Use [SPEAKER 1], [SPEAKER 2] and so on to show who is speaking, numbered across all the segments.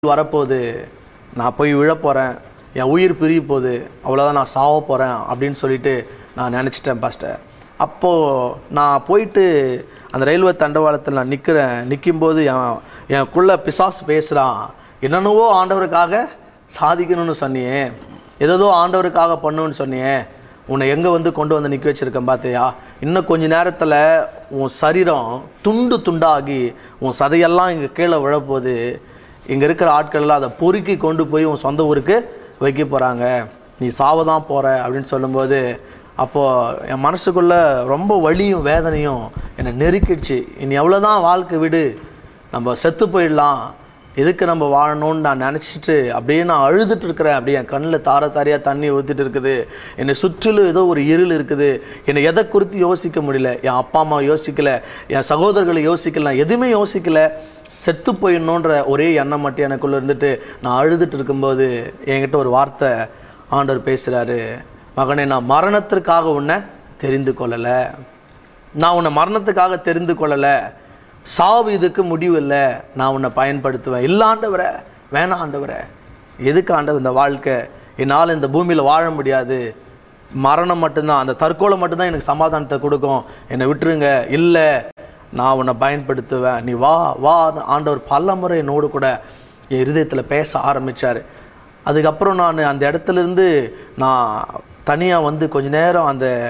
[SPEAKER 1] வரப்போகுது, நான் போய் விழப்போகிறேன், என் உயிர் பிரிய போகுது, அவ்வளோதான், நான் சாவ போகிறேன் அப்படின்னு சொல்லிட்டு நான் நினச்சிட்டேன் பாஸ்டர். அப்போது நான் போயிட்டு அந்த ரயில்வே தண்டவாளத்தில் நான் நிற்கும்போது எனக்குள்ள பிசாசு பேசுகிறான். என்னென்னவோ ஆண்டவருக்காக சாதிக்கணும்னு சொன்னியே, ஏதோ ஆண்டவருக்காக பண்ணுன்னு சொன்னியே, உன்னை எங்கே கொண்டு வந்து நிற்க வச்சுருக்கேன் பார்த்தியா, இன்னும் கொஞ்ச நேரத்தில் உன் சரீரம் துண்டு துண்டாகி உன் சதையெல்லாம் இங்கே கீழே விழப்போகுது, இங்கே இருக்கிற ஆட்கள்லாம் அதை பொறுக்கி கொண்டு போய் உன் சொந்த ஊருக்கு வைக்க போகிறாங்க, நீ சாவதான் போகிற அப்படின்னு சொல்லும்போது, அப்போது என் மனசுக்குள்ளே ரொம்ப வலியும் வேதனையும் என்னை நெருக்கிடுச்சு. இனி எவ்வளோதான் வாழ்க்கை, விடு, நம்ம செத்து போயிடலாம், எதுக்கு நம்ம வாழணும்னு நான் நினச்சிட்டு அப்படியே நான் அழுதுட்டு இருக்கிறேன். அப்படியே என் கண்ணில் தாரையாக தண்ணி ஊற்றிட்டு இருக்குது. என்னை சுற்றிலும் ஏதோ ஒரு இருள் இருக்குது. என்னை எதை குறித்து யோசிக்க முடியல. என் அப்பா அம்மா யோசிக்கலை, என் சகோதரர்களை யோசிக்கல, நான் எதுவுமே யோசிக்கலை. செத்து போயிடணுன்ற ஒரே எண்ணம் மட்டும் எனக்குள்ளே இருந்துட்டு நான் அழுதுட்டு இருக்கும்போது என்கிட்ட ஒரு வார்த்தை ஆண்டவர் பேசுகிறாரு. மகனே, நான் மரணத்திற்காக உன்னை தெரிந்து கொள்ளலை, நான் உன்னை மரணத்துக்காக தெரிந்து கொள்ளலை, சாவு இதுக்கு முடிவு இல்லை, நான் உன்னை பயன்படுத்துவேன். இல்லை ஆண்டவரே, வேணாம் ஆண்டவரே, எதுக்கு ஆண்டவர் இந்த வாழ்க்கை, என்னால் இந்த பூமியில் வாழ முடியாது, மரணம் மட்டும்தான், அந்த தற்கொலை மட்டும்தான் எனக்கு சமாதானத்தை கொடுக்கும், என்னை விட்டுருங்க, இல்லை நான் உன்னை பயன்படுத்துவேன், நீ வா வா. ஆண்டவர் பல முறை என்னோடு கூட என் இருதயத்தில் பேச ஆரம்பித்தார். அதுக்கப்புறம் நான் அந்த இடத்துலேருந்து நான் தனியாக கொஞ்ச நேரம்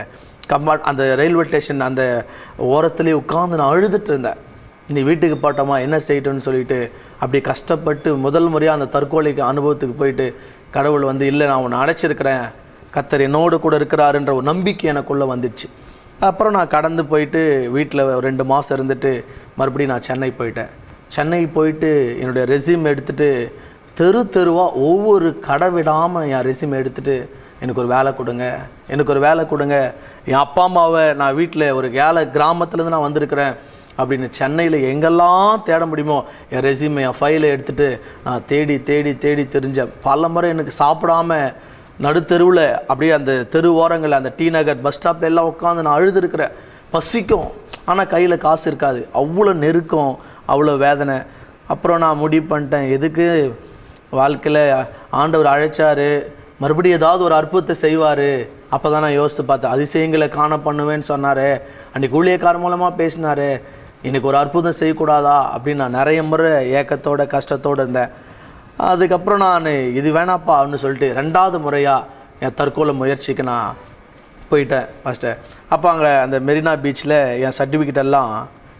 [SPEAKER 1] அந்த ரயில்வே ஸ்டேஷன் அந்த ஓரத்துலேயே உட்காந்து நான் அழுதுட்டு இருந்தேன். நீ வீட்டுக்கு போட்டோமா, என்ன செய்யட்டும்னு சொல்லிட்டு அப்படி கஷ்டப்பட்டு முதல் முறையாக அந்த தற்கொலைக்கு அனுபவத்துக்கு போயிட்டு கடவுள் இல்லை, நான் உன்னை அடைச்சிருக்கிறேன், கர்த்தர் என்னோடு கூட இருக்கிறாருன்ற ஒரு நம்பிக்கை எனக்குள்ளே வந்துடுச்சு. அப்புறம் நான் கடந்து போயிட்டு வீட்டில் 2 மாதம் இருந்துட்டு மறுபடியும் நான் சென்னை போயிட்டேன். சென்னை போயிட்டு என்னுடைய ரெஸ்யூம் எடுத்துகிட்டு தெருவாக ஒவ்வொரு கடை விடாமல் என் ரெஸ்யூம் எடுத்துகிட்டு எனக்கு ஒரு வேலை கொடுங்க, எனக்கு ஒரு வேலை கொடுங்க, என் அப்பா அம்மாவை நான் வீட்டில் ஒரு கிராமத்துலேருந்து நான் வந்திருக்கிறேன் அப்படின்னு சென்னையில் எங்கெல்லாம் தேட முடியுமோ என் ரெஸ்யூமை என் ஃபைலை எடுத்துகிட்டு நான் தேடி தேடி தேடி தெரிஞ்சேன். பல முறை எனக்கு சாப்பிடாம நடுத்தெருவில் அப்படியே அந்த தெரு ஓரங்களில் அந்த டி நகர் பஸ் ஸ்டாப்பில் எல்லாம் உட்காந்து நான் அழுதுருக்கிறேன். பசிக்கும், ஆனால் கையில் காசு இருக்காது, அவ்வளோ நெருக்கம், அவ்வளோ வேதனை. அப்புறம் நான் முடிவு பண்ணிட்டேன், எதுக்கு வாழ்க்கையில் ஆண்டவர் அழைச்சார், மறுபடியும் ஏதாவது ஒரு அற்புதத்தை செய்வார். அப்போ தான் நான் யோசித்து பார்த்தேன், அதிசயங்களை காண பண்ணுவேன்னு சொன்னார், அன்றைக்கி ஊழியக்காரர் மூலமாக பேசினார், எனக்கு ஒரு அற்புதம் செய்யக்கூடாதா அப்படின்னு நான் நிறைய முறை ஏக்கத்தோட கஷ்டத்தோடு இருந்தேன். அதுக்கப்புறம் நான் இது வேணாப்பா அப்படின்னு சொல்லிட்டு 2வது முறையாக என் தற்கொலை முயற்சிக்கு நான் போயிட்டேன் ஃபஸ்ட்டு. அப்போ அங்கே அந்த மெரினா பீச்சில் என் சர்டிஃபிகேட் எல்லாம்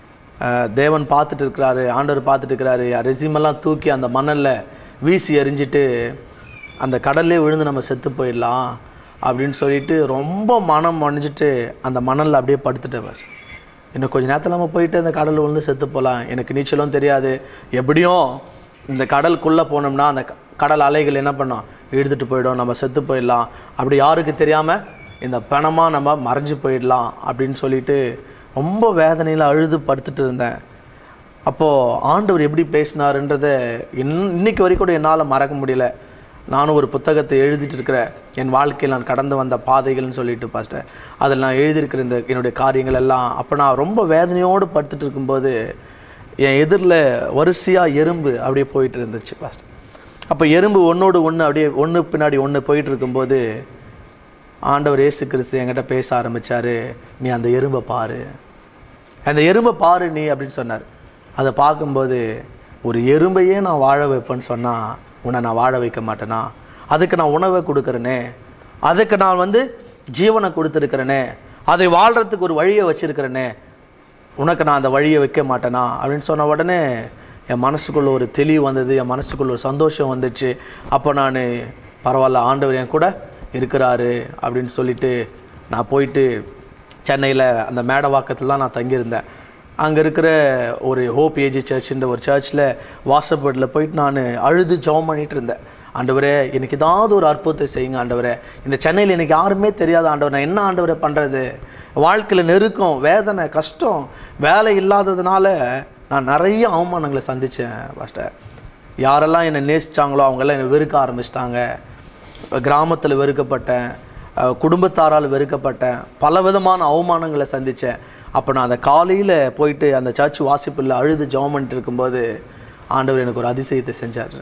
[SPEAKER 1] தேவன் பார்த்துட்டு இருக்கிறாரு, ஆண்டவர் பார்த்துட்டு இருக்கிறாரு. என் ரெஸ்யூமெல்லாம் தூக்கி அந்த மணலில் வீசி எறிஞ்சிட்டு அந்த கடல்லே விழுந்து நம்ம செத்து போயிடலாம் அப்படின்னு சொல்லிட்டு ரொம்ப மனம் அணிஞ்சிட்டு அந்த மணலில் அப்படியே படுத்துட்டவர். இன்னும் கொஞ்சம் நேரத்தில் நம்ம போயிட்டு அந்த கடலில் விழுந்து செத்து போகலாம், எனக்கு நீச்சலும் தெரியாது, எப்படியும் இந்த கடலுக்குள்ளே போனோம்னா அந்த கடல் அலைகள் என்ன பண்ணோம், இழுத்துட்டு போயிடும், நம்ம செத்து போயிடலாம், அப்படி யாருக்கு தெரியாமல் இந்த பணமாக நம்ம மறைஞ்சு போயிடலாம் அப்படின்னு சொல்லிட்டு ரொம்ப வேதனையில் அழுது படுத்துட்டு இருந்தேன். அப்போது ஆண்டவர் எப்படி பேசினாருன்றதை இன்னைக்கு வரைக்கும் கூட என்னால் மறக்க முடியல. நானும் ஒரு புத்தகத்தை எழுதிட்டு இருக்கிறேன், என் வாழ்க்கையில் நான் கடந்து வந்த பாதைகள்னு சொல்லிட்டு பாஸ்டர், அதில் நான் எழுதியிருக்கிற இந்த என்னுடைய காரியங்கள் எல்லாம். அப்போ நான் ரொம்ப வேதனையோடு படுத்துட்டு இருக்கும்போது என் எதிரில் வரிசையாக எறும்பு அப்படியே போயிட்டு இருந்துச்சு பாஸ்டர். அப்போ எறும்பு ஒன்றோடு ஒன்று அப்படியே ஒன்று பின்னாடி ஒன்று போயிட்டு இருக்கும்போது ஆண்டவர் இயேசு கிறிஸ்து என்கிட்ட பேச ஆரம்பித்தார், நீ அந்த எறும்பை பாரு, அந்த எறும்பை பாரு நீ அப்படின்னு சொன்னார். அதை பார்க்கும்போது ஒரு எறும்பையே நான் வாழ வைப்பேன்னு சொன்னால் உன்னை நான் வாழ வைக்க மாட்டேனா, அதுக்கு நான் உணவை கொடுக்குறேனே, அதுக்கு நான் ஜீவனை கொடுத்துருக்கிறேனே, அதை வாழ்கிறதுக்கு ஒரு வழியை வச்சுருக்கிறேனே, உனக்கு நான் அந்த வழியை வைக்க மாட்டேனா அப்படின்னு சொன்ன உடனே என் மனசுக்குள்ளே ஒரு தெளிவு வந்தது, என் மனசுக்குள்ளே ஒரு சந்தோஷம் வந்துச்சு. அப்போ நான் பரவாயில்ல, ஆண்டவர் என் கூட இருக்கிறாரு அப்படின்னு சொல்லிட்டு நான் போயிட்டு சென்னையில் அந்த மேடவாக்கத்தில் தான் நான் தங்கியிருந்தேன். அங்கே இருக்கிற ஒரு ஹோப் ஏஜி சர்ச்சுன்ற ஒரு சர்ச்சில் வாசப்படில் போயிட்டு நான் அழுது ஜெபம் பண்ணிகிட்டு இருந்தேன். ஆண்டவரே, எனக்கு ஏதாவது ஒரு அற்புதத்தை செய்யுங்க ஆண்டவரே, இந்த சென்னையில் எனக்கு யாருமே தெரியாத ஆண்டவர், நான் என்ன ஆண்டவரை பண்ணுறது, வாழ்க்கையில் நெருக்கம், வேதனை, கஷ்டம், வேலை இல்லாததுனால நான் நிறைய அவமானங்களை சந்தித்தேன் பாஸ்டர். யாரெல்லாம் என்னை நேசித்தாங்களோ அவங்கெல்லாம் என்னை வெறுக்க ஆரம்பிச்சிட்டாங்க. கிராமத்தில் வெறுக்கப்பட்டேன், குடும்பத்தாரால் வெறுக்கப்பட்டேன், பல விதமான அவமானங்களை சந்தித்தேன். அப்போ நான் அந்த காலையில் போயிட்டு அந்த சர்ச் வாசிப்பில் அழுது ஜெபம் பண்ணிட்டு இருக்கும்போது ஆண்டவர் எனக்கு ஒரு அதிசயத்தை செஞ்சார்.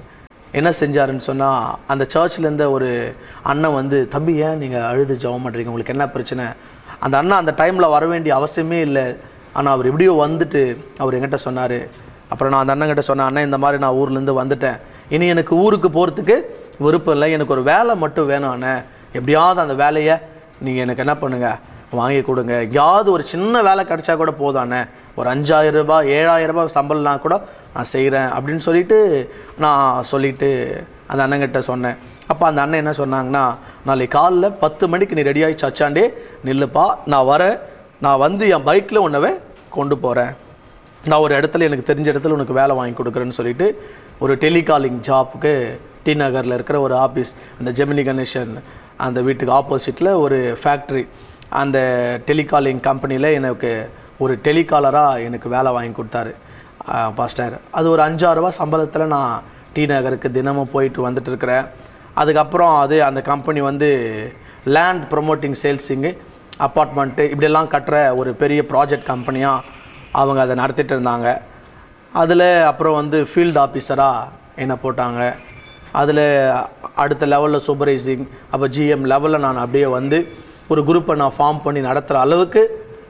[SPEAKER 1] என்ன செஞ்சாருன்னு சொன்னால், அந்த சர்ச்லேருந்து ஒரு அண்ணன் வந்து, தம்பி ஏன் நீங்கள் அழுது ஜெபம் பண்ணுறீங்க, உங்களுக்கு என்ன பிரச்சனை? அந்த அண்ணன் அந்த டைமில் வர வேண்டிய அவசியமே இல்லை. ஆனால் அவர் எப்படியோ வந்துட்டு அவர் என்கிட்ட சொன்னார். அப்புறம் நான் அந்த அண்ணன்கிட்ட சொன்னேன், அண்ணன் இந்த மாதிரி நான் ஊர்லேருந்து வந்துட்டேன், இனி எனக்கு ஊருக்கு போகிறதுக்கு விருப்பம் இல்லை, எனக்கு ஒரு வேலை மட்டும் வேணும் அண்ணன், எப்படியாவது அந்த வேலையை நீங்கள் எனக்கு என்ன பண்ணுங்கள், வாங்கி கொடுங்க, எங்கேயாவது ஒரு சின்ன வேலை கிடச்சா கூட போதும் அண்ணன், ஒரு 5000 ரூபாய் 7000 ரூபாய் சம்பளம்னா கூட நான் செய்கிறேன் அப்படின்னு சொல்லிட்டு அந்த அண்ணங்கிட்ட சொன்னேன். அப்போ அந்த அண்ணன் என்ன சொன்னாங்கன்னா, நாளைக்கு காலைல 10 மணிக்கு நீ ரெடியாகி சர்ச்சாண்டே நில்லுப்பா, நான் வரேன், நான் வந்து என் பைக்கில் உன்னவே கொண்டு போகிறேன், நான் ஒரு இடத்துல எனக்கு தெரிஞ்ச இடத்துல உனக்கு வேலை வாங்கி கொடுக்குறேன்னு சொல்லிட்டு ஒரு டெலிகாலிங் ஜாப்புக்கு டி நகரில் இருக்கிற ஒரு ஆஃபீஸ், அந்த ஜெமினி கணேசன் அந்த வீட்டுக்கு ஆப்போசிட்டில் ஒரு ஃபேக்ட்ரி, அந்த டெலிகாலிங் கம்பெனியில் எனக்கு ஒரு டெலிகாலராக எனக்கு வேலை வாங்கி கொடுத்தாரு பாஸ்டர். அது ஒரு 5000 ரூபா சம்பளத்தில் நான் டி நகருக்கு தினமும் போயிட்டு வந்துட்டு இருக்கிறேன். அதுக்கப்புறம் அந்த கம்பெனி வந்து லேண்ட் ப்ரொமோட்டிங் சேல்ஸிங்கு அப்பார்ட்மெண்ட்டு இப்படியெல்லாம் கட்டுற ஒரு பெரிய ப்ராஜெக்ட் கம்பெனியாக அவங்க அதை நடத்திட்டு இருந்தாங்க. அதில் அப்புறம் வந்து ஃபீல்டு ஆஃபீஸராக என்னை போட்டாங்க. அதில் அடுத்த லெவலில் சூப்பர்வைசிங், அப்போ ஜிஎம் லெவலில் நான் அப்படியே வந்து ஒரு குரூப்பை நான் ஃபார்ம் பண்ணி நடத்துகிற அளவுக்கு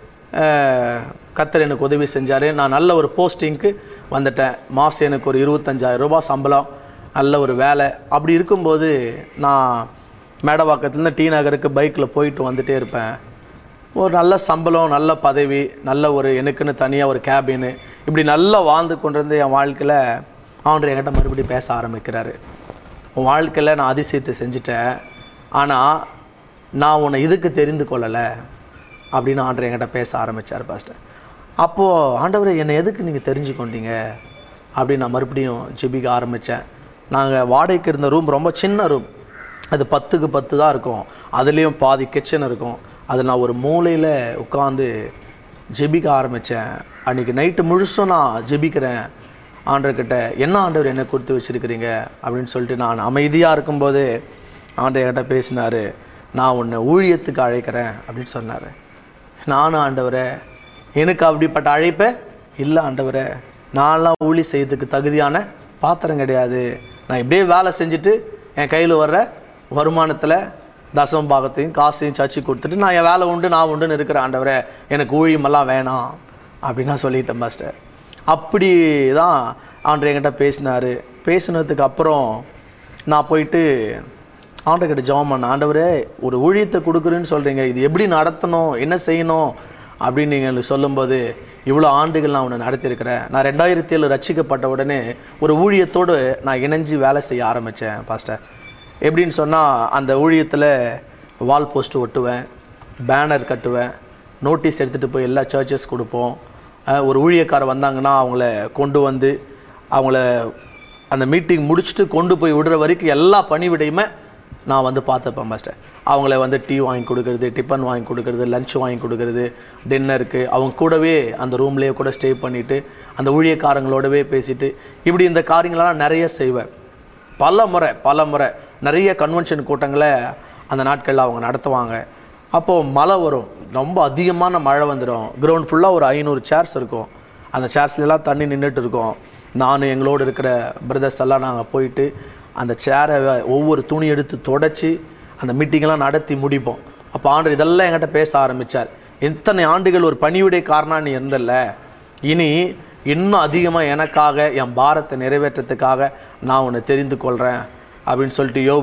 [SPEAKER 1] கர்த்தர் எனக்கு உதவி செஞ்சார். நான் நல்ல ஒரு போஸ்டிங்க்கு வந்துட்டேன். மாதம் எனக்கு ஒரு 25000 ரூபாய் சம்பளம், நல்ல ஒரு வேலை. அப்படி இருக்கும்போது நான் மேடவாக்கத்துலேருந்து டி நகருக்கு பைக்கில் போயிட்டு வந்துகிட்டே இருப்பேன். ஒரு நல்ல சம்பளம், நல்ல பதவி, நல்ல ஒரு எனக்குன்னு தனியாக ஒரு கேபின்னு, இப்படி நல்லா வாழ்ந்து கொண்டிருந்த என் வாழ்க்கையில் ஆண்டவர் என்கிட்ட மறுபடியும் பேச ஆரம்பிக்கிறாரு. உன் வாழ்க்கையில் நான் அதிசயத்தை செஞ்சுட்டேன், ஆனால் நான் உன்னை இதுக்கு தெரிந்து கொள்ளலை அப்படின்னு ஆண்டவர் என்கிட்ட பேச ஆரம்பித்தார் பாஸ்டர். அப்போது ஆண்டவரை என்னை எதுக்கு நீங்கள் தெரிஞ்சு கொண்டீங்க அப்படின்னு நான் மறுபடியும் ஜெபிக்க ஆரம்பித்தேன். நாங்கள் வாடகைக்கு இருந்த ரூம் ரொம்ப சின்ன ரூம், அது 10க்கு 10 தான் இருக்கும், அதுலேயும் பாதி கிச்சன் இருக்கும். அதில் நான் ஒரு மூலையில் உட்காந்து ஜெபிக்க ஆரம்பித்தேன். அன்றைக்கி நைட்டு முழுசும் நான் ஜெபிக்கிறேன் ஆண்டவர்கிட்ட, என்ன ஆண்டவர் என்னை கொடுத்து வச்சுருக்கிறீங்க அப்படின்னு சொல்லிட்டு நான் அமைதியாக இருக்கும்போது ஆண்டவர் என்கிட்ட பேசினார். நான் உன்னை ஊழியத்துக்கு அழைக்கிறேன் அப்படின்னு சொன்னார். நானும் ஆண்டவரே எனக்கு அப்படிப்பட்ட அழைப்பை இல்லை ஆண்டவரே, நான்லாம் ஊழி செய்யறதுக்கு தகுதியான பாத்திரம் கிடையாது, நான் இப்படியே வேலை செஞ்சுட்டு என் கையில் வர்ற வருமானத்தில் தசம பாகத்தையும் காசையும் சர்ச்சை கொடுத்துட்டு நான் என் வேலை உண்டு நான் உண்டுன்னு இருக்கிற ஆண்டவரே, எனக்கு ஊழியமெல்லாம் வேணாம் அப்படின்னு நான் சொல்லிட்டேன் மாஸ்டர். அப்படி தான் ஆண்டவர் என்கிட்ட பேசினார். பேசினதுக்கு அப்புறம் நான் போயிட்டு ஆண்டவர்கிட்ட ஜெபம் பண்ணேன். ஆண்டவரே ஒரு ஊழியத்தை கொடுக்குறேன்னு சொல்கிறீங்க, இது எப்படி நடத்தணும், என்ன செய்யணும் அப்படின்னு நீங்கள் சொல்லும்போது, இவ்வளோ ஆண்டுகள் நான் உன்னை நடத்தியிருக்கிறேன். நான் 2007 ரட்சிக்கப்பட்ட உடனே ஒரு ஊழியத்தோடு நான் இணைஞ்சு வேலை செய்ய ஆரம்பித்தேன் பாஸ்டர். எப்படின்னு சொன்னால், அந்த ஊழியத்தில் வால் போஸ்ட்டு ஒட்டுவேன், பேனர் கட்டுவேன், நோட்டீஸ் எடுத்துகிட்டு போய் எல்லா சர்ச்சஸ் கொடுப்போம். ஒரு ஊழியக்காரர் வந்தாங்கன்னா அவங்கள கொண்டு வந்து அவங்கள அந்த மீட்டிங் முடிச்சுட்டு கொண்டு போய் விடுற வரைக்கும் எல்லா பணிவிடையுமே நான் வந்து பார்த்துப்பேன் மாஸ்டர். அவங்கள வந்து டீ வாங்கி கொடுக்குறது, டிஃபன் வாங்கி கொடுக்குறது, லஞ்ச் வாங்கி கொடுக்குறது, டின்னருக்கு அவங்க கூடவே அந்த ரூம்லேயே கூட ஸ்டே பண்ணிவிட்டு அந்த ஊழியக்காரங்களோடவே பேசிவிட்டு இப்படி இந்த காரியங்களெல்லாம் நிறைய செய்வேன். பல முறை நிறைய கன்வென்ஷன் கூட்டங்களை அந்த நாட்களில் அவங்க நடத்துவாங்க. அப்போது மழை வரும், ரொம்ப அதிகமான மழை வந்துடும். கிரவுண்ட் ஃபுல்லாக ஒரு 500 சேர்ஸ் இருக்கும், அந்த சேர்ஸ்லாம் தண்ணி நின்றுட்டு இருக்கும். நான் எங்களோடு இருக்கிற பிரதர்ஸ் எல்லாம் நாங்கள் போயிட்டு அந்த சேரை ஒவ்வொரு துணி எடுத்து தொடச்சி அந்த மீட்டிங்கெல்லாம் நடத்தி முடிப்போம். அப்போ ஆண்டவர் இதெல்லாம் என்கிட்ட பேச ஆரம்பித்தார். இத்தனை ஆண்டுகள் ஒரு பணிவிடைக்காரனாக நீ இருந்தல்ல, இனி இன்னும் அதிகமாக எனக்காக என் பாரத்தை நிறைவேற்றத்துக்காக நான் உன்னை தெரிந்து கொள்கிறேன் அப்படின்னு சொல்லிட்டு யோபு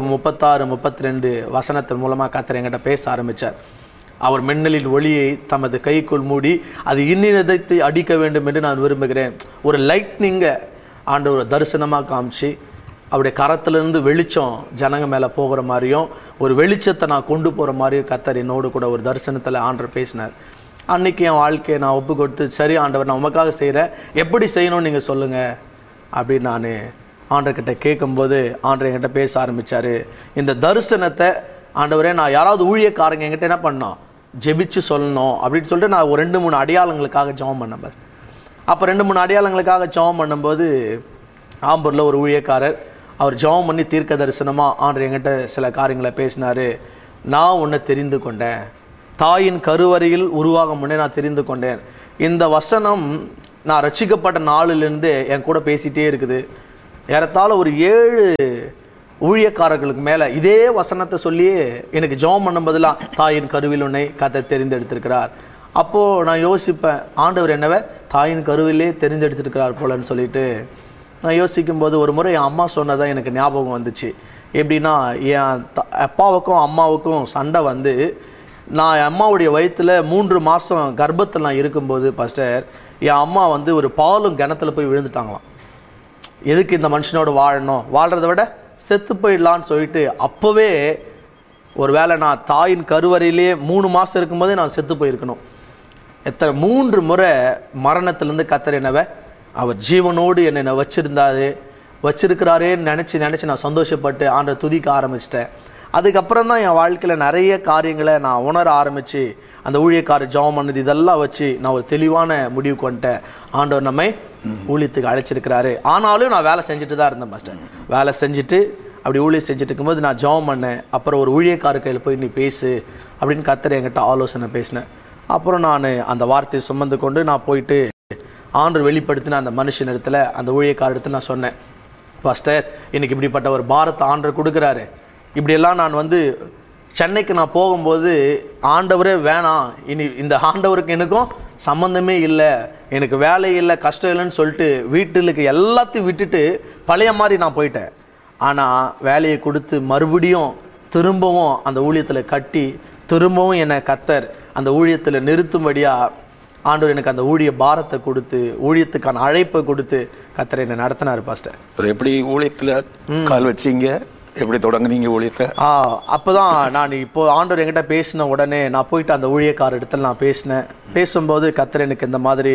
[SPEAKER 1] 36-32 வசனத்தின் மூலமாக கர்த்தர் என்கிட்ட பேச ஆரம்பித்தார். அவர் மின்னலின் ஒளியை தமது கைக்குள் மூடி அது இன்னினத்தை அடிக்க வேண்டும் என்று நான் விரும்புகிறேன். ஒரு லைட்னிங்கை ஆண்டவர் தரிசனமாக காமிச்சு அவருடைய கரத்திலிருந்து வெளிச்சம் ஜனங்க மேலே போகிற மாதிரியும் ஒரு வெளிச்சத்தை நான் கொண்டு போகிற மாதிரியும் கர்த்தர் என்னோடு கூட ஒரு தரிசனத்தில் ஆண்டவர் பேசினார். அன்றைக்கி என் வாழ்க்கையை நான் ஒப்பு கொடுத்து, சரி ஆண்டவர் நான் உமக்காக செய்கிறேன், எப்படி செய்யணும்னு நீங்கள் சொல்லுங்கள் அப்படின்னு நான் ஆண்டவர்கிட்ட கேட்கும்போது ஆண்டவர் என்கிட்ட பேச ஆரம்பித்தார். இந்த தரிசனத்தை ஆண்டவரே நான் யாராவது ஊழியக்காரங்க என்கிட்ட என்ன பண்ணோம், ஜெபிச்சு சொல்லணும் அப்படின்னு சொல்லிட்டு நான் ஒரு 2-3 அடையாளங்களுக்காக ஜெபம் பண்ணேன். பஸ் அப்போ 2-3 அடையாளங்களுக்காக ஜெபம் பண்ணும்போது ஆம்பூரில் ஒரு ஊழியக்காரர் அவர் ஜெபம் பண்ணி தீர்க்க தரிசனமாக ஆண்டவர் என்கிட்ட சில காரியங்களை பேசினார். நான் உன்னை தெரிந்து கொண்டேன், தாயின் கருவறையில் உருவாகும் முன்னே நான் தெரிந்து கொண்டேன். இந்த வசனம் நான் ரட்சிக்கப்பட்ட நாளிலிருந்து என் கூட பேசிகிட்டே இருக்குது. ஏறத்தாழ ஒரு 7 ஊழியக்காரர்களுக்கு மேலே இதே வசனத்தை சொல்லியே எனக்கு ஜெபம் பண்ணும் பதிலாக தாயின் கருவில் உன்னை கர்த்தர் தெரிந்தெடுத்திருக்கிறார். அப்போது நான் யோசிப்பேன், ஆண்டவர் என்னவே தாயின் கருவிலே தெரிந்தெடுத்திருக்கிறார் போலன்னு சொல்லிட்டு நான் யோசிக்கும்போது ஒரு முறை என் அம்மா சொன்னதான் எனக்கு ஞாபகம் வந்துச்சு. எப்படின்னா, என் அப்பாவுக்கும் அம்மாவுக்கும் சண்டை வந்து நான் என் அம்மாவுடைய வயிற்றில் 3 மாதம் கர்ப்பத்தில் நான் இருக்கும்போது பாஸ்டர், என் அம்மா வந்து ஒரு பாலும் கிணத்துல போய் விழுந்துட்டாங்களாம். எதுக்கு இந்த மனுஷனோட வாழணும், வாழ்கிறத விட செத்து போயிடலான்னு சொல்லிட்டு அப்போவே ஒரு வேளை நான் தாயின் கருவறையிலே 3 மாதம் இருக்கும்போதே நான் செத்து போயிருக்கணும். 3 முறை மரணத்திலேருந்து கர்த்தர் என்னவை அவர் ஜீவனோடு என்னை வச்சிருக்கிறாரேன்னு நினச்சி நான் சந்தோஷப்பட்டு ஆண்டவரை துதிக்க ஆரம்பிச்சிட்டேன். அதுக்கப்புறம் தான் என் வாழ்க்கையில் நிறைய காரியங்களை நான் உணர ஆரம்பித்து அந்த ஊழியக்காரர் ஜெபம் பண்ணது இதெல்லாம் வச்சு நான் ஒரு தெளிவான முடிவுக்கு வந்துட்டேன். ஆண்டவர் நம்மை ஊழியத்துக்கு அழைச்சிருக்கிறாரு. ஆனாலும் நான் வேலை செஞ்சுட்டு தான் இருந்தேன் மாஸ்டர். வேலை செஞ்சுட்டு அப்படி ஊழியம் செஞ்சுட்டு இருக்கும்போது நான் ஜெபம் பண்ணேன். அப்புறம் ஒரு ஊழியக்காரர் கையில் போய் நீ பேசு அப்படின்னு கர்த்தர் என்கிட்ட ஆலோசனை பேசினேன். அப்புறம் நான் அந்த வார்த்தையை சுமந்து கொண்டு நான் போயிட்டு ஆண்டவர் வெளிப்படுத்தின அந்த மனுஷன் இடத்துல, அந்த ஊழியக்கார இடத்துல நான் சொன்னேன், பாஸ்டர் இன்னைக்கு இப்படிப்பட்ட ஒரு பாரத்தை ஆண்டவர் கொடுக்குறாரு. இப்படியெல்லாம் நான் வந்து சென்னைக்கு நான் போகும்போது ஆண்டவரே வேணாம், இனி இந்த ஆண்டவருக்கு எனக்கும் சம்மந்தமே இல்லை, எனக்கு வேலை இல்லை, கஷ்டம் இல்லைன்னு சொல்லிட்டு வீட்டுக்கு எல்லாத்தையும் விட்டுட்டு பழைய மாதிரி நான் போயிட்டேன். ஆனால் வேலையை கொடுத்து மறுபடியும் திரும்பவும் அந்த ஊழியத்தில் கட்டி திரும்பவும் என்னை கர்த்தர் அந்த ஊழியத்தில் நிறுத்தும்படியாக ஆண்டவர் எனக்கு அந்த ஊழிய பாரத்தை கொடுத்து ஊழியத்துக்கான அழைப்பை கொடுத்து கர்த்தர் என்னை நடத்தினார் பாஸ்டர்.
[SPEAKER 2] எப்படி ஊழியத்தில் கால் வச்சிங்க, எப்படி தொடங்குனீங்க ஊழியத்தை?
[SPEAKER 1] அப்போதான் நான் இப்போது ஆண்டவர் என்கிட்ட பேசின உடனே நான் போயிட்டு அந்த ஊழியக்கார இடத்துல நான் பேசும்போது கர்த்தர் எனக்கு இந்த மாதிரி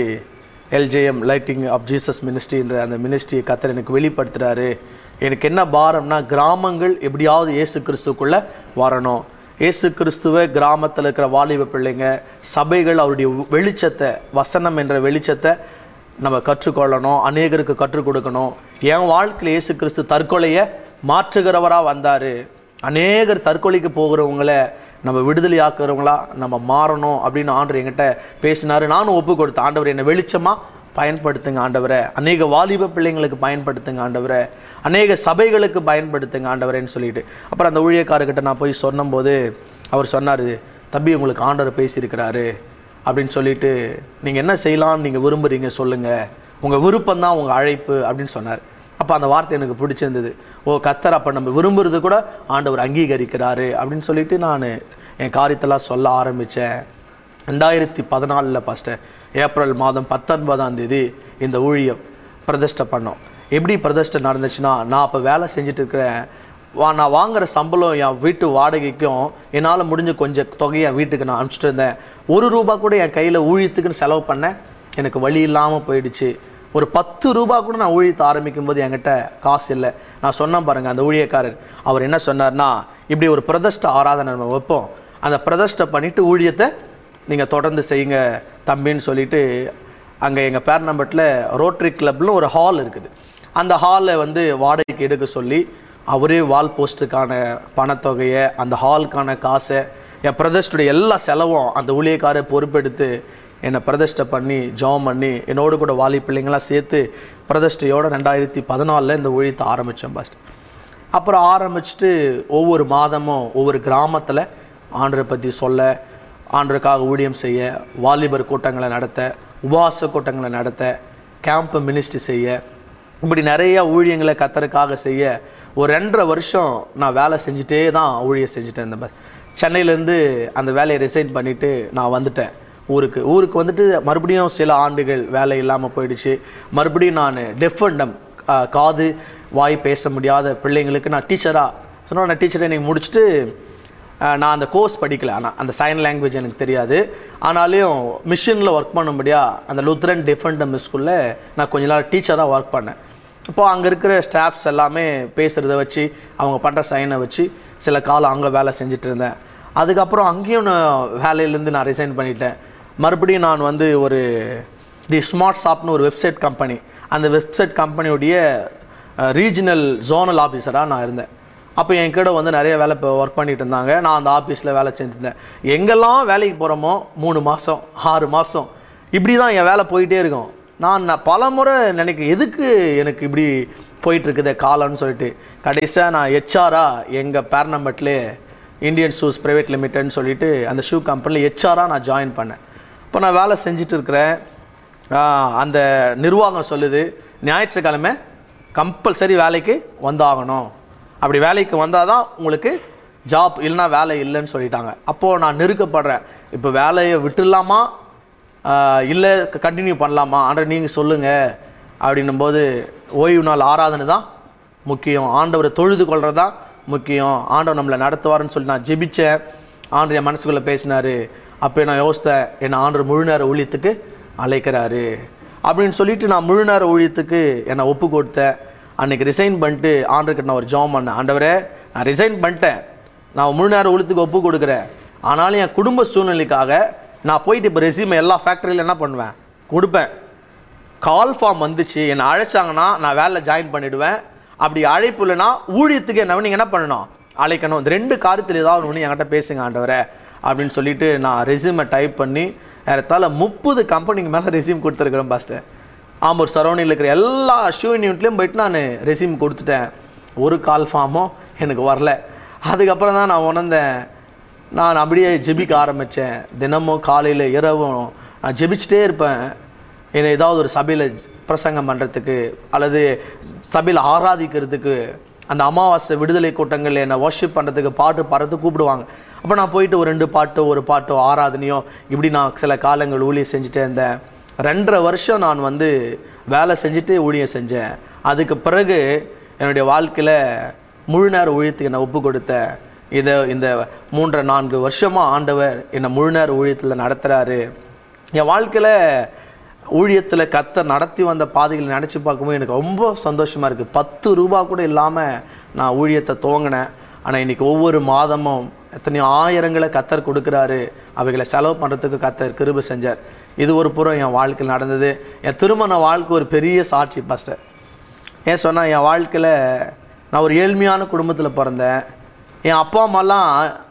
[SPEAKER 1] LJM லைட்டிங் ஆஃப் ஜீசஸ் மினிஸ்ட்ரின்ற அந்த மினிஸ்ட்ரியை கர்த்தர் எனக்கு வெளிப்படுத்துகிறாரு. எனக்கு என்ன பாரம்னா, கிராமங்கள் எப்படியாவது இயேசு கிறிஸ்துக்குள்ளே வரணும். இயேசு கிறிஸ்துவ கிராமத்தில் இருக்கிற வாலிப பிள்ளைங்க, சபைகள் அவருடைய வெளிச்சத்தை, வசனம் என்ற வெளிச்சத்தை நம்ம கற்றுக்கொள்ளணும், அநேகருக்கு கற்றுக் கொடுக்கணும். என் வாழ்க்கையில் இயேசு கிறிஸ்து தற்கொலையை மாற்றுகிறவராக வந்தார். அநேகர் தற்கொலைக்கு போகிறவங்கள நம்ம விடுதலை ஆக்குறவங்களா நம்ம மாறணும் அப்படின்னு ஆண்டவர் என்கிட்ட பேசினார். நானும் ஒப்பு கொடுத்தேன், ஆண்டவர் என்னை வெளிச்சமாக பயன்படுத்துங்க ஆண்டவரை, அநேக வாலிப பிள்ளைங்களுக்கு பயன்படுத்துங்க ஆண்டவரை, அநேக சபைகளுக்கு பயன்படுத்துங்க ஆண்டவரேன்னு சொல்லிட்டு. அப்புறம் அந்த ஊழியக்காரர்கிட்ட நான் போய் சொன்னபோது அவர் சொன்னார், தம்பி உங்களுக்கு ஆண்டவர் பேசியிருக்கிறாரு அப்படின்னு சொல்லிட்டு, நீங்கள் என்ன செய்யலாம்னு நீங்கள் விரும்புகிறீங்க சொல்லுங்கள், உங்கள் விருப்பம்தான் உங்கள் அழைப்பு அப்படின்னு சொன்னார். அப்போ அந்த வார்த்தை எனக்கு பிடிச்சிருந்தது. ஓ கர்த்தர் அப்போ நம்ம விரும்புறது கூட ஆண்டவர் அங்கீகரிக்கிறாரு அப்படின்னு சொல்லிட்டு நான் என் காரியத்தெல்லாம் சொல்ல ஆரம்பித்தேன். 2014 பாஸ்டர் ஏப்ரல் மாதம் 19ஆம் தேதி இந்த ஊழியம் பிரதிஷ்டை பண்ணோம். எப்படி பிரதிஷ்டை நடந்துச்சுன்னா, நான் அப்போ வேலை செஞ்சுட்டு இருக்கிறேன். நான் வாங்குகிற சம்பளம் என் வீட்டு வாடகைக்கும் என்னால் முடிஞ்ச கொஞ்சம் தொகையை என் வீட்டுக்கு நான் அனுப்பிச்சிட்டு இருந்தேன். ₹1 கூட என் கையில் ஊழியத்துக்குன்னு செலவு பண்ணேன், எனக்கு வழி இல்லாமல் போயிடுச்சு. ஒரு ₹10 கூட நான் ஊழியத்தை ஆரம்பிக்கும் போது என்கிட்ட காசு இல்லை. நான் சொன்னேன் பாருங்கள், அந்த ஊழியக்காரர் அவர் என்ன சொன்னார்னா, இப்படி ஒரு பிரதிஷ்டை ஆராதனை நம்ம வைப்போம், அந்த பிரதிஷ்டை பண்ணிவிட்டு ஊழியத்தை நீங்கள் தொடர்ந்து செய்யுங்க தம்பின்னு சொல்லிட்டு, அங்கே எங்கள் பேர்னம்பட்டில் ரோட்டரி கிளப்பில் ஒரு ஹால் இருக்குது. அந்த ஹாலை வந்து வாடகைக்கு எடுக்க சொல்லி அவரே வால் போஸ்ட்டுக்கான பணத்தொகையை, அந்த ஹாலுக்கான காசை, என் பிரதிஷ்டைய எல்லா செலவும் அந்த ஊழியக்காரை பொறுப்பெடுத்து என்னை பிரதிஷ்டை பண்ணி ஜெபம் பண்ணி என்னோடு கூட வாலி பிள்ளைங்களாம் சேர்த்து பிரதிஷ்டையோடு 2014 இந்த ஊழியத்தை ஆரம்பித்தோம் பாஸ்டர். அப்புறம் ஆரம்பிச்சுட்டு ஒவ்வொரு மாதமும் ஒவ்வொரு கிராமத்தில் ஆண்டரை பற்றி சொல்ல, ஆண்டருக்காக ஊழியம் செய்ய, வாலிபர் கூட்டங்களை நடத்த, உபவாச கூட்டங்களை நடத்த, கேம்ப் மினிஸ்ட்ரி செய்ய, இப்படி நிறைய ஊழியங்களை கர்த்தருக்காக செய்ய ஒரு 2.5 வருஷம் நான் வேலை செஞ்சுட்டே தான் ஊழியம் செஞ்சுட்டேன். இந்த மாதிரி சென்னையிலேருந்து அந்த வேலையை ரிசைன் பண்ணிவிட்டு நான் வந்துட்டேன் ஊருக்கு வந்துட்டு மறுபடியும் சில ஆண்டுகள் வேலை இல்லாமல் போயிடுச்சு. மறுபடியும் நான் டெஃப் அண்ட் டம்ப், காது வாய் பேச முடியாத பிள்ளைங்களுக்கு நான் டீச்சராக சொன்னால், நான் டீச்சரை நீங்கள் முடிச்சுட்டு நான் அந்த கோர்ஸ் படிக்கல, ஆனால் அந்த சைன் லாங்குவேஜ் எனக்கு தெரியாது. ஆனாலும் மிஷினில் ஒர்க் பண்ணும்படியாக அந்த லுத்ரன் டெஃப் அண்ட் டம்ப் ஸ்கூலில் நான் கொஞ்ச நாள் டீச்சராக ஒர்க் பண்ணேன். இப்போது அங்கே இருக்கிற ஸ்டாஃப்ஸ் எல்லாமே பேசுகிறத வச்சு, அவங்க பண்ணுற சைனை வச்சு சில காலம் அங்கே வேலை செஞ்சுட்டு இருந்தேன். அதுக்கப்புறம் அங்கேயும் நான் வேலையிலேருந்து நான் ரிசைன் பண்ணிட்டேன். மறுபடியும் நான் வந்து ஒரு தி ஸ்மார்ட் ஷாப்னு ஒரு வெப்சைட் கம்பெனி, அந்த வெப்சைட் கம்பெனியுடைய ரீஜனல் ஜோனல் ஆஃபீஸராக நான் இருந்தேன். அப்போ என் கூட வந்து நிறைய வேலை இப்போ ஒர்க் பண்ணிகிட்டு இருந்தாங்க. நான் அந்த ஆஃபீஸில் வேலை செஞ்சுருந்தேன். எங்கெல்லாம் வேலைக்கு போகிறோமோ 3 மாதம் 6 மாதம் இப்படி தான் என் வேலை போயிட்டே இருக்கும். நான் பல முறை எதுக்கு எனக்கு இப்படி போயிட்டுருக்குதே காலம்னு சொல்லிட்டு கடைசியாக நான் ஹெச்ஆராக எங்கள் பேர்னம்பட்லே இந்தியன் ஷூஸ் ப்ரைவேட் லிமிடெட்னு சொல்லிட்டு அந்த ஷூ கம்பெனியில் ஹெச்ஆராக நான் ஜாயின் பண்ணேன். இப்போ நான் வேலை செஞ்சுட்டு இருக்கிறேன். அந்த நிர்வாகம் சொல்லுது ஞாயிற்றுக்கிழமை கம்பல்சரி வேலைக்கு வந்தாகணும், அப்படி வேலைக்கு வந்தால் தான் உங்களுக்கு ஜாப், இல்லைனா வேலை இல்லைன்னு சொல்லிட்டாங்க. அப்போது நான் நெருக்கப்படுறேன். இப்போ வேலையை விட்டுடலாமா இல்லை கண்டினியூ பண்ணலாமா நீங்கள் சொல்லுங்கள் அப்படின்னும்போது ஓய்வு நாள் ஆராதனை தான் முக்கியம், ஆண்டவரை தொழுது கொள்வது தான் முக்கியம், ஆண்டவர் நம்மளை நடத்துவார்னு சொல்லி நான் ஜெபிச்சேன். ஆண்டவர் என் மனசுக்குள்ளே பேசினார். அப்போ நான் யோசித்தேன், என்னை ஆண்டவர் முழு நேர ஊழியத்துக்கு அழைக்கிறாரு அப்படின்னு சொல்லிட்டு நான் முழு நேர ஊழியத்துக்கு என்னை ஒப்பு கொடுத்தேன். அன்றைக்கி ரிசைன் பண்ணிட்டு ஆண்டவர்கிட்ட நான் ஒரு ஜாப் பண்ணேன். ஆண்டவரே நான் ரிசைன் பண்ணிட்டேன், நான் முழு நேர ஊழியத்துக்கு ஒப்பு கொடுக்குறேன், ஆனாலும் என் குடும்ப சூழ்நிலைக்காக நான் போயிட்டு இப்போ ரெஸ்யூமை எல்லா ஃபேக்ட்ரியில் என்ன பண்ணுவேன் கொடுப்பேன். கால் ஃபார்ம் வந்துச்சு, என்னை அழைச்சாங்கன்னா நான் வேலையில் ஜாயின் பண்ணிவிடுவேன். அப்படி அழைப்பு இல்லைன்னா ஊழியத்துக்கு என்ன நீங்கள் என்ன பண்ணணும் அழைக்கணும். இந்த 2 காரியத்தில் ஏதாவது ஒன்று என்கிட்ட பேசுங்க ஆண்டவரே அப்படின்னு சொல்லிட்டு நான் ரெஸ்யூமை டைப் பண்ணி ஏறத்தாழ 30 கம்பெனிக்கு மேலே ரெஸ்யூம் கொடுத்துருக்குறேன் பாஸ்டர். ஆம்பூர் சரௌண்டிங்கில் இருக்கிற எல்லா ஷூ யூனிட்லேயும் போயிட்டு நான் ரெஸ்யூம் கொடுத்துட்டேன். ஒரு கால் ஃபார்மும் எனக்கு வரல. அதுக்கப்புறம் தான் நான் உணர்ந்தேன், நான் அப்படியே ஜெபிக்க ஆரம்பித்தேன். தினமும் காலையில் இரவும் நான் ஜெபிச்சுட்டே இருப்பேன். என்னை ஏதாவது ஒரு சபையில் பிரசங்கம் பண்ணுறதுக்கு அல்லது சபையில் ஆராதிக்கிறதுக்கு, அந்த அமாவாசை விடுதலை கூட்டங்களில் என்னை வர்ஷிப் பண்ணுறதுக்கு பாட்டு பாடுறதுக்கு கூப்பிடுவாங்க. அப்போ நான் போயிட்டு ஒரு 2 பாட்டோ ஒரு பாட்டோ ஆராதனையோ இப்படி நான் சில காலங்கள் ஊழியம் செஞ்சுட்டே இருந்தேன். 2.5 வருஷம் நான் வேலை செஞ்சுட்டு ஊழியம் செஞ்சேன். அதுக்கு பிறகு என்னுடைய வாழ்க்கையில் முழு நேர ஊழியத்துக்கு என்னை ஒப்பு கொடுத்தேன். இந்த 3-4 வருஷமாக ஆண்டவர் என்னை முழு நேர ஊழியத்தில் நடத்துகிறாரு. என் வாழ்க்கையில் ஊழியத்தில் கர்த்தர் நடத்தி வந்த பாதைகளை நினச்சி பார்க்கும்போது எனக்கு ரொம்ப சந்தோஷமாக இருக்குது. 10 ரூபா கூட இல்லாமல் நான் ஊழியத்தை துவங்கினேன். ஆனால் இன்றைக்கி ஒவ்வொரு மாதமும் எத்தனையோ ஆயிரங்களை கர்த்தர் கொடுக்குறாரு. அவைகளை செலவு பண்ணுறதுக்கு கர்த்தர் கிருபை செஞ்சார். இது ஒரு புறம் என் வாழ்க்கையில் நடந்தது. என் திருமண வாழ்க்கை ஒரு பெரிய சாட்சி பாஸ்டர். ஏன் சொன்னால், என் வாழ்க்கையில் நான் ஒரு ஏழ்மையான குடும்பத்தில் பிறந்தேன். என் அப்பா அம்மாலாம்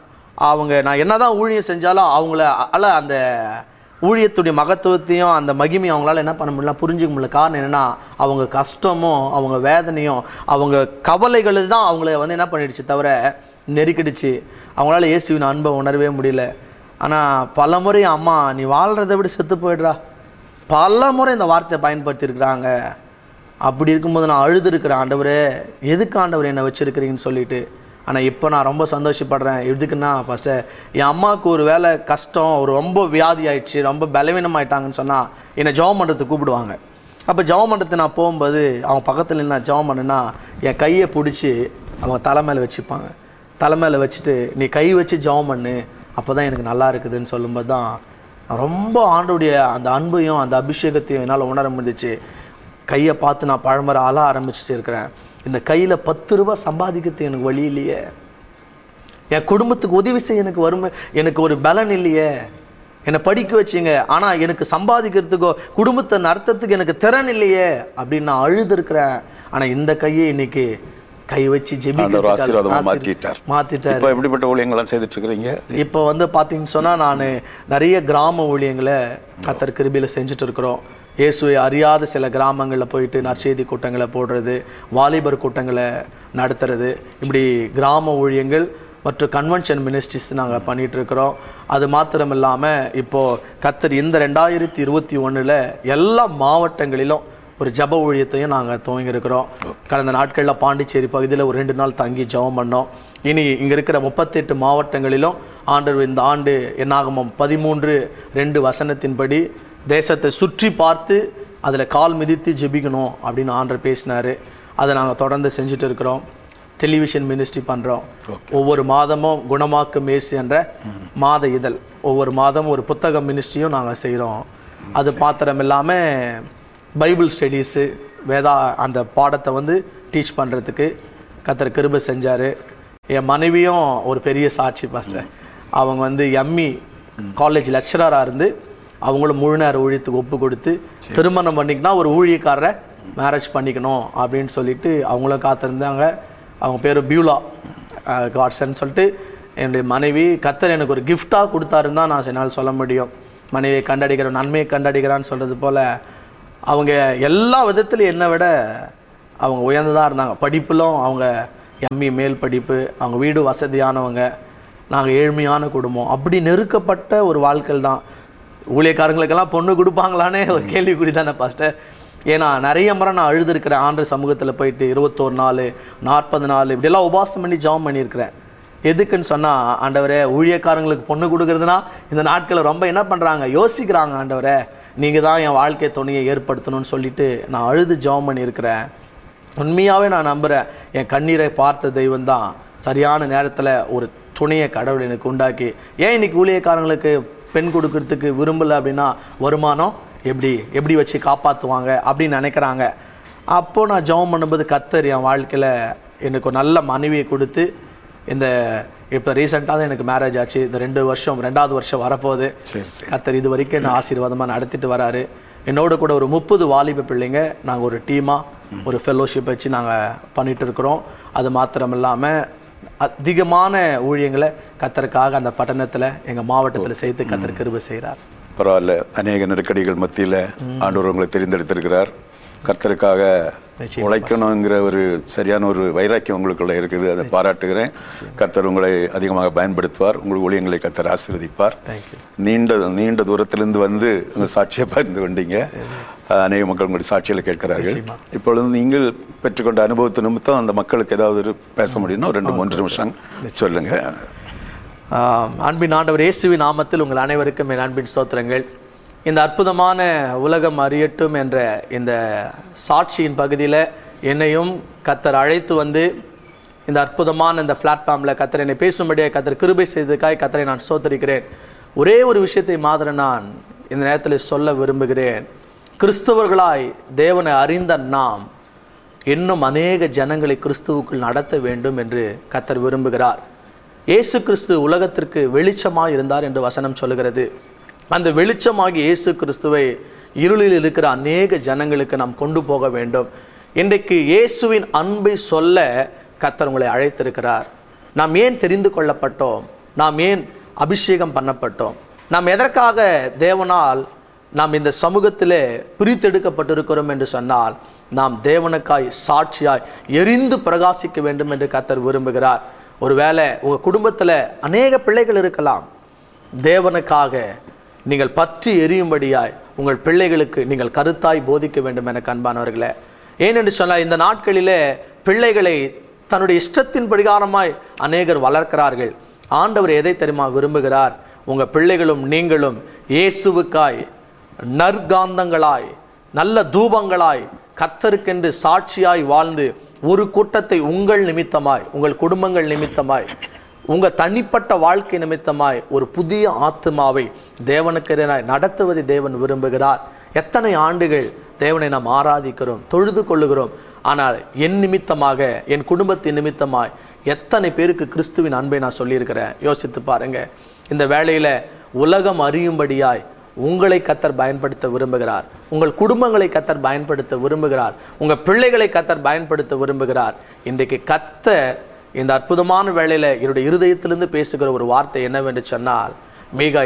[SPEAKER 1] நான் என்ன தான் ஊழியம் செஞ்சாலும் அவங்களால அந்த ஊழியத்துடைய மகத்துவத்தையும் அந்த மகிமையும் அவங்களால என்ன பண்ண முடியல, புரிஞ்சிக்க முடியல. காரணம் என்னென்னா, அவங்க கஷ்டமும் அவங்க வேதனையும் அவங்க கவலைகள் தான் அவங்கள என்ன பண்ணிடுச்சு தவிர நெருக்கிடுச்சு. அவங்களால இயேசுவின் அன்பை உணரவே முடியல. ஆனால் பல முறை அம்மா நீ வாழ்கிறத விட செத்து போயிடுறா, பல முறை இந்த வார்த்தையை பயன்படுத்தியிருக்கிறாங்க. அப்படி இருக்கும்போது நான் அழுதுருக்கிறேன், ஆண்டவரே எதுக்கு ஆண்டவர் என்னை வச்சுருக்கிறீங்கன்னு சொல்லிட்டு. ஆனால் இப்போ நான் ரொம்ப சந்தோஷப்படுறேன். எதுக்குன்னா, ஃபஸ்ட்டு என் அம்மாவுக்கு ஒரு வேலை கஷ்டம், ரொம்ப வியாதி ஆயிடுச்சு, ரொம்ப பலவீனமாயிட்டாங்கன்னு சொன்னால் என்னை ஜெபம் பண்ணுறதுக்கு கூப்பிடுவாங்க. அப்போ ஜெபம் பண்ணுறது நான் போகும்போது அவங்க பக்கத்தில் நான் ஜெபம் பண்ணுன்னா என் கையை பிடிச்சி அவங்க தலைமையில் வச்சுப்பாங்க. தலைமையில் வச்சுட்டு நீ கை வச்சு ஜெபம் பண்ணு, அப்போ தான் எனக்கு நல்லா இருக்குதுன்னு சொல்லும்போது தான் ரொம்ப ஆண்டோடைய அந்த அன்பையும் அந்த அபிஷேகத்தையும் என்னால் உணர முடிஞ்சிச்சு. கையை பார்த்து நான் பழமுறை அழ ஆரம்பிச்சுட்டு இருக்கிறேன். இந்த கையில் 10 ரூபா சம்பாதிக்கிறது எனக்கு வழி இல்லையே, என் குடும்பத்துக்கு உதவி செய்ய எனக்கு ஒரு பலன் இல்லையே, என்னை படிக்க வச்சிங்க ஆனால் எனக்கு சம்பாதிக்கிறதுக்கோ குடும்பத்தை நடத்துறதுக்கு எனக்கு திறன் இல்லையே அப்படின்னு நான் அழுதுருக்கிறேன். ஆனால் இந்த கையை இன்னைக்கு கை வச்சு மாற்றிட்டார்.
[SPEAKER 2] எப்படிப்பட்ட ஊழியங்கள்லாம் செய்துட்டு இருக்கிறீங்க?
[SPEAKER 1] இப்போ பார்த்தீங்கன்னு சொன்னால், நான் நிறைய கிராம ஊழியங்களை கர்த்தர் கிருபையில் செஞ்சுட்டு இருக்கிறோம். இயேசுவை அறியாத சில கிராமங்களில் போயிட்டு நற்செய்தி கூட்டங்களை போடுறது, வாலிபர் கூட்டங்களை நடத்துறது, இப்படி கிராம ஊழியங்கள் மற்றும் கன்வென்ஷன் மினிஸ்ட்ரிஸ் நாங்கள் பண்ணிகிட்ருக்கிறோம். அது மாத்திரம் இல்லாமல் இப்போது கர்த்தர் இந்த 2021 எல்லா மாவட்டங்களிலும் ஒரு ஜப ஊழியத்தையும் நாங்கள் துவங்கியிருக்கிறோம். கடந்த நாட்களில் பாண்டிச்சேரி பகுதியில் ஒரு 2 நாள் தங்கி ஜெபம் பண்ணோம். இனி இங்கே இருக்கிற 38 மாவட்டங்களிலும் ஆண்டவர் இந்த ஆண்டு என்னாகமம் 13:2 வசனத்தின்படி தேசத்தை சுற்றி பார்த்து அதில் கால் மிதித்து ஜெபிக்கணும் அப்படின்னு ஆண்டவர் பேசினார். அதை நாங்கள் தொடர்ந்து செஞ்சுட்டு இருக்கிறோம். டெலிவிஷன் மினிஸ்ட்ரி பண்ணுறோம். ஒவ்வொரு மாதமும் குணமாக்கும் மேசி என்ற மாத இதழ், ஒவ்வொரு மாதமும் ஒரு புத்தக மினிஸ்ட்ரியும் நாங்கள் செய்கிறோம். அது மாத்திரம் இல்லாமல் பைபிள் ஸ்டடீஸு, அந்த பாடத்தை டீச் பண்ணுறதுக்கு கர்த்தர் கிருபை செஞ்சார். என் மனைவியும் ஒரு பெரிய சாட்சி பாஸ்டர். அவங்க எம்இ காலேஜ் லெக்சராக இருந்து அவங்களும் முழு நேர ஊழியத்துக்கு ஒப்பு கொடுத்து திருமணம் பண்ணிக்கினா ஒரு ஊழியக்காரரை மேரேஜ் பண்ணிக்கணும் அப்படின்னு சொல்லிட்டு அவங்களும் காத்திருந்தாங்க. அவங்க பேர் பியூலா காட்சன் சொல்லிட்டு என்னுடைய மனைவி. கர்த்தர் எனக்கு ஒரு கிஃப்டாக கொடுத்தாருன்னு தான் நான் என்னால் சொல்ல முடியும். மனைவியை கண்டடிக்கிற நன்மையை கண்டடிக்கிறான்னு சொல்கிறது போல் அவங்க எல்லா விதத்துலையும் என்னை விட அவங்க உயர்ந்ததாக இருந்தாங்க. படிப்பிலும் அவங்க எம்இ மேல் படிப்பு, அவங்க வீடு வசதியானவங்க, நாங்கள் ஏழ்மையான குடும்பம். அப்படி நெருக்கப்பட்ட ஒரு வாழ்க்கை தான். ஊழியக்காரங்களுக்கெல்லாம் பொண்ணு கொடுப்பாங்களானே ஒரு கேள்விக்குறி தானே பாஸ்டர். ஏன்னா நிறைய முறை நான் அழுதுருக்கிறேன். ஆண்டு சமூகத்தில் போயிட்டு 21 நாள் 40 நாள் இப்படியெல்லாம் உபாசம் பண்ணி ஜாம் பண்ணியிருக்கிறேன். எதுக்குன்னு சொன்னால், ஆண்டவரே ஊழியக்காரங்களுக்கு பொண்ணு கொடுக்குறதுனா இந்த நாட்களில் ரொம்ப என்ன பண்ணுறாங்க, யோசிக்கிறாங்க. ஆண்டவரே நீங்கள் தான் என் வாழ்க்கை துணையை ஏற்படுத்தணும்னு சொல்லிட்டு நான் அழுது ஜாம் பண்ணியிருக்கிறேன். உண்மையாகவே நான் நம்புகிறேன், என் கண்ணீரை பார்த்த தெய்வம் தான் சரியான நேரத்தில் ஒரு துணையை கடவுள் எனக்கு உண்டாக்கி. ஏன் இன்னைக்கு ஊழியக்காரங்களுக்கு பெண் கொடுக்கறதுக்கு விரும்பலை அப்படின்னா, வருமானம் எப்படி வச்சு காப்பாற்றுவாங்க அப்படின்னு நினைக்கிறாங்க. அப்போது நான் ஜெபம் பண்ணும்போது கர்த்தர் என் வாழ்க்கையில் எனக்கு ஒரு நல்ல மனைவியை கொடுத்து, இந்த இப்போ ரீசெண்டாக தான் எனக்கு மேரேஜ் ஆச்சு. இந்த 2வது வருஷம் வரப்போகுது. கர்த்தர் இது வரைக்கும் என்ன ஆசீர்வாதமாக நடத்திட்டு வராரு. என்னோட கூட ஒரு 30 வாலிப பிள்ளைங்க நாங்கள் ஒரு டீமாக ஒரு ஃபெல்லோஷிப் வச்சு நாங்கள் பண்ணிகிட்டு இருக்கிறோம். அது மாத்திரம் இல்லாமல் அதிகமான ஊழியங்களை கர்த்தருக்காக அந்த பட்டணத்தில் எங்கள் மாவட்டத்தில் சேர்த்து கர்த்தர் கிருபை செய்கிறார்.
[SPEAKER 2] பரவாயில்ல, அநேக நெருக்கடிகள் மத்தியில் ஆண்டவர் உங்களை தெரிந்தெடுத்திருக்கிறார். கர்த்தருக்காக உழைக்கணுங்கிற ஒரு சரியான ஒரு வைராக்கியம் உங்களுக்குள்ள இருக்குது. அதை பாராட்டுகிறேன். கர்த்தர் உங்களை அதிகமாக பயன்படுத்துவார். உங்கள் ஊழியங்களை கர்த்தர் ஆசீர்வதிப்பார். நீண்ட தூரத்திலிருந்து வந்து உங்கள் சாட்சியை பகிர்ந்து கொண்டீங்க. அநேக மக்கள் உங்களுடைய சாட்சியில் கேட்கிறார்கள். இப்பொழுது நீங்கள் பெற்றுக்கொண்ட அனுபவத்து நிமித்தம் அந்த மக்களுக்கு ஏதாவது பேச முடியும்னா 2-3 நிமிஷம் சொல்லுங்க.
[SPEAKER 1] அன்பின் ஆண்டவர் இயேசுவின் நாமத்தில் உங்கள் அனைவருக்கும் என் அன்பின் ஸ்தோத்திரங்கள். இந்த அற்புதமான உலகம் அறியட்டும் என்ற இந்த சாட்சியின் பகுதியில் என்னையும் கர்த்தர் அழைத்து வந்து இந்த அற்புதமான இந்த பிளாட்ஃபார்மில் கர்த்தர் என்னை பேசும்படியாக கர்த்தர் கிருபை செய்ததுக்காய் கர்த்தரை நான் ஸ்தோத்திரிக்கிறேன். ஒரே ஒரு விஷயத்தை மாத்திரம் நான் இந்த நேரத்தில் சொல்ல விரும்புகிறேன். கிறிஸ்தவர்களாய் தேவனை அறிந்த நாம் இன்னும் அநேக ஜனங்களை கிறிஸ்துவுக்குள் நடத்த வேண்டும் என்று கர்த்தர் விரும்புகிறார். இயேசு கிறிஸ்து உலகத்திற்கு வெளிச்சமாக இருந்தார் என்று வசனம் சொல்லுகிறது. அந்த வெளிச்சமாகி இயேசு கிறிஸ்துவை இருளில் இருக்கிற அநேக ஜனங்களுக்கு நாம் கொண்டு போக வேண்டும். இன்றைக்கு இயேசுவின் அன்பை சொல்ல கர்த்தர் உங்களை அழைத்திருக்கிறார். நாம் ஏன் தெரிந்து கொள்ளப்பட்டோம்? நாம் ஏன் அபிஷேகம் பண்ணப்பட்டோம்? நாம் எதற்காக தேவனால் நாம் இந்த சமூகத்திலே பிரித்தெடுக்கப்பட்டிருக்கிறோம் என்று சொன்னால், நாம் தேவனுக்காய் சாட்சியாய் எரிந்து பிரகாசிக்க வேண்டும் என்று கர்த்தர் விரும்புகிறார். ஒருவேளை உங்கள் குடும்பத்தில் அநேக பிள்ளைகள் இருக்கலாம். தேவனுக்காக நீங்கள் பற்றி எரியும்படியாய் உங்கள் பிள்ளைகளுக்கு நீங்கள் கருத்தாய் போதிக்க வேண்டும் என அன்பானவர்களே. ஏனென்று சொன்னால், இந்த நாட்களிலே பிள்ளைகளை தன்னுடைய இஷ்டத்தின் பிரகாரமாய் அநேகர் வளர்க்கிறார்கள். ஆண்டவர் எதை தெரியுமா விரும்புகிறார்? உங்கள் பிள்ளைகளும் நீங்களும் இயேசுவுக்காய் நற்காந்தங்களாய் நல்ல தூபங்களாய் கர்த்தருக்கென்று சாட்சியாய் வாழ்ந்து ஒரு கூட்டத்தை உங்கள் நிமித்தமாய், உங்கள் குடும்பங்கள் நிமித்தமாய், உங்கள் தனிப்பட்ட வாழ்க்கை நிமித்தமாய் ஒரு புதிய ஆத்மாவை தேவனுக்கு நடத்துவதை தேவன் விரும்புகிறார். எத்தனை ஆண்டுகள் தேவனை நாம் ஆராதிக்கிறோம், தொழுது கொள்ளுகிறோம். ஆனால் என் நிமித்தமாக, என் குடும்பத்தின் நிமித்தமாய் எத்தனை பேருக்கு கிறிஸ்துவின் அன்பை நான் சொல்லியிருக்கிறேன். யோசித்து பாருங்க. இந்த வேளையில் உலகம் அறியும்படியாய் உங்களை கர்த்தர் பயன்படுத்த விரும்புகிறார். உங்கள் குடும்பங்களை கர்த்தர் பயன்படுத்த விரும்புகிறார். உங்கள் பிள்ளைகளை கர்த்தர் பயன்படுத்த விரும்புகிறார். இன்றைக்கு கர்த்தர் இந்த அற்புதமான வேளையில் என்னுடைய இருதயத்திலிருந்து பேசுகிற ஒரு வார்த்தை என்னவென்று சொன்னால், மீகா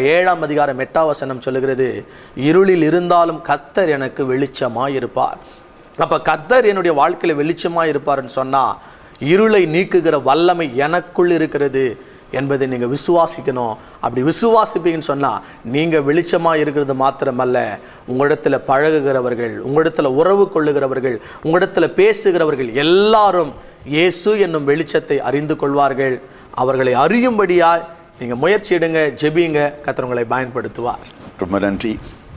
[SPEAKER 1] 7:8 சொல்லுகிறது, இருளில் இருந்தாலும் கர்த்தர் எனக்கு வெளிச்சமாய் இருப்பார். அப்போ கர்த்தர் என்னுடைய வாழ்க்கையில் வெளிச்சமாய் இருப்பார்ன்னு சொன்னால், இருளை நீக்குகிற வல்லமை எனக்குள் இருக்கிறது என்பதை நீங்கள் விசுவாசிக்கணும். அப்படி விசுவாசிப்பீங்கன்னு சொன்னால், நீங்கள் வெளிச்சமாக இருக்கிறது மாத்திரமல்ல, உங்களிடத்தில் பழகுகிறவர்கள், உங்களிடத்தில் உறவு கொள்ளுகிறவர்கள், உங்களிடத்தில் பேசுகிறவர்கள் எல்லாரும் இயேசு என்னும் வெளிச்சத்தை அறிந்து கொள்வார்கள். அவர்களை அறியும்படியாய் நீங்கள் முயற்சி எடுங்க, ஜெபிங்க, கர்த்தர் உங்களை பயன்படுத்துவார்.
[SPEAKER 2] ரொம்ப நன்றி.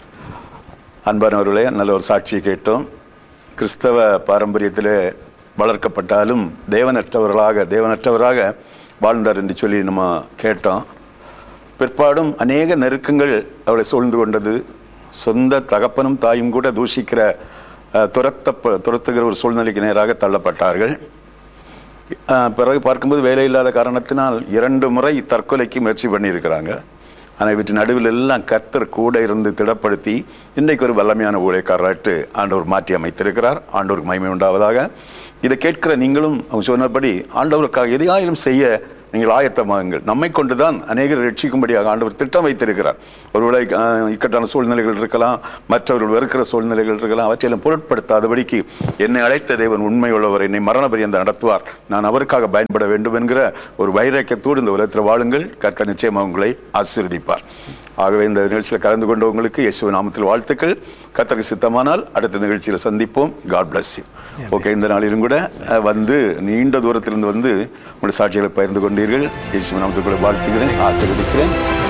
[SPEAKER 2] அன்பானவர்களே, நல்ல ஒரு சாட்சியை கேட்டோம். கிறிஸ்தவ பாரம்பரியத்தில் வளர்க்கப்பட்டாலும் தேவனற்றவராக வாழ்ந்தார் என்று சொல்லி நம்ம கேட்டோம். பிற்பாடும் அநேக நெருக்கங்கள் அவளை சூழ்ந்து கொண்டது. சொந்த தகப்பனும் தாயும் கூட தூஷிக்கிற துரத்துகிற ஒரு சூழ்நிலைக்கு நேராக தள்ளப்பட்டார்கள். பிறகு பார்க்கும்போது வேலை இல்லாத காரணத்தினால் 2 முறை தற்கொலைக்கு முயற்சி பண்ணியிருக்கிறாங்க. ஆனால் இவற்றின் நடுவில் எல்லாம் கர்த்தர் கூட இருந்து திடப்படுத்தி இன்றைக்கு ஒரு வல்லமையான ஊழியக்காரராட்டு ஆண்டவர் மாற்றி அமைத்திருக்கிறார். ஆண்டவருக்கு மகிமை உண்டாவதாக. இதை கேட்கிற நீங்களும் அவங்க சொன்னபடி ஆண்டவருக்காக எதையாயிலும் செய்ய நீங்கள் ஆயத்தமாகுங்கள். நம்மை கொண்டுதான் அநேகர் ரட்சிக்கும்படியாக ஆண்டவர் திட்டம் வைத்திருக்கிறார். ஒருவேளை இக்கட்டான சூழ்நிலைகள் இருக்கலாம், மற்றவர்கள் வெறுக்கிற சூழ்நிலைகள் இருக்கலாம். அவற்றையெல்லாம் பொருட்படுத்தாதபடிக்கு என்னை அழைத்த தேவன் உண்மை உள்ளவர், என்னை மரண பரியந்தம் நடத்துவார், நான் அவருக்காக பயன்பட வேண்டும் என்கிற ஒரு வைராக்கியத்தோடு இந்த உலகத்தில் வாழுங்கள். கர்த்தர் நிச்சயமாக உங்களை ஆசீர்வதிப்பார். ஆகவே இந்த நிகழ்ச்சியில் கலந்து கொண்டவங்களுக்கு இயேசு நாமத்தில் வாழ்த்துக்கள். கர்த்தருக்கு சித்தமானால் அடுத்த நிகழ்ச்சியில் சந்திப்போம். God bless you. ஓகே, இந்த நாளிலும் கூட வந்து நீண்ட தூரத்திலிருந்து வந்து உங்களுடைய சாட்சிகளை பகிர்ந்து கொண்டீர்கள். இயேசு நாமத்தில் கூட வாழ்த்துகிறேன், ஆசீர்வதிக்கிறேன்.